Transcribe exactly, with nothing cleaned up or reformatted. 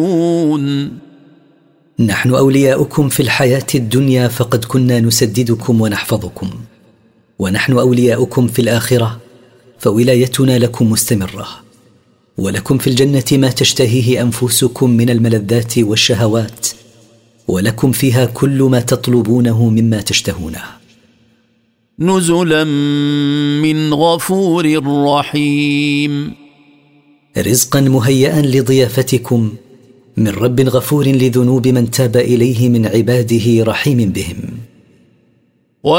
نحن أولياؤكم في الحياة الدنيا فقد كنا نسددكم ونحفظكم، ونحن أولياؤكم في الآخرة فولايتنا لكم مستمرة، ولكم في الجنة ما تشتهيه أنفسكم من الملذات والشهوات، ولكم فيها كل ما تطلبونه مما تشتهونه. نزلا من غفور رحيم. رزقا مهيئا لضيافتكم من رب غفور لذنوب من تاب إليه من عباده رحيم بهم.